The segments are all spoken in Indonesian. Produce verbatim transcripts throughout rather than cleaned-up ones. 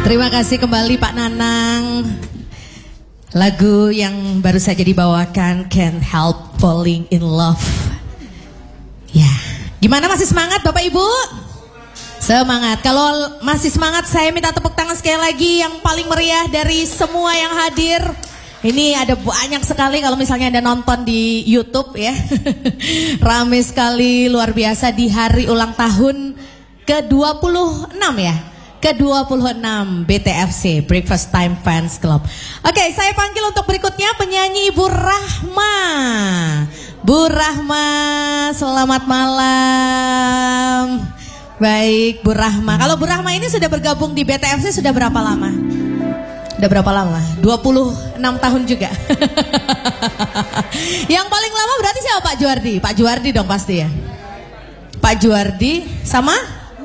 Terima kasih kembali Pak Nanang. Lagu yang baru saja dibawakan, Can't Help Falling in Love. Ya, gimana, masih semangat Bapak Ibu? Semangat. Kalau masih semangat, saya minta tepuk tangan sekali lagi yang paling meriah dari semua yang hadir. Ini ada banyak sekali kalau misalnya Anda nonton di YouTube ya. Rame sekali, luar biasa di hari ulang tahun ke dua puluh enam ya. ke dua puluh enam B T F C, Breakfast Time Fans Club. Oke, saya panggil untuk berikutnya penyanyi Ibu Rahma. Bu Rahma, selamat malam. Baik, Bu Rahma. Kalau Bu Rahma ini sudah bergabung di B T F C sudah berapa lama? Udah berapa lama? dua puluh enam tahun juga. Yang paling lama berarti siapa, Pak Juardi? Pak Juardi dong pasti ya. Pak Juardi sama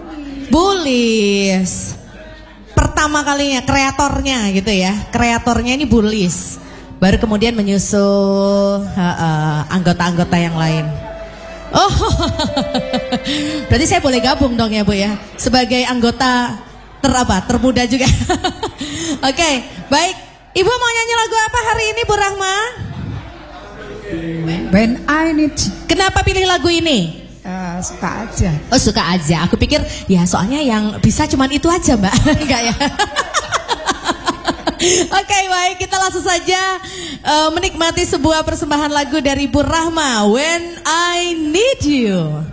Bulis. Pertama kalinya kreatornya gitu ya. Kreatornya ini Bulis. Baru kemudian menyusul anggota-anggota yang lain. Oh. Berarti saya boleh gabung dong ya Bu ya. Sebagai anggota ter apa? Termuda juga. Oke, okay, baik. Ibu mau nyanyi lagu apa hari ini Bu Rahma? When I Need. Kenapa pilih lagu ini? Uh, suka aja. Oh, suka aja. Aku pikir ya soalnya yang bisa cuman itu aja Mbak. Enggak ya. Oke, okay, baik, kita langsung saja uh, menikmati sebuah persembahan lagu dari Bu Rahma, When I Need You.